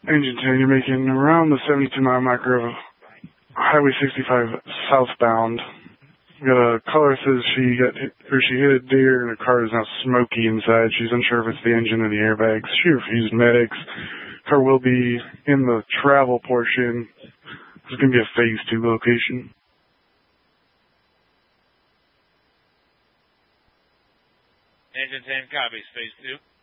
Engine 10, you're making around the 72-mile marker of Highway 65 southbound. We got a caller says she hit a deer and her car is now smoky inside. She's unsure if it's the engine or the airbags. She refused medics. Car will be in the travel portion. It's going to be a phase 2 location. Engine 10 copies, phase 2.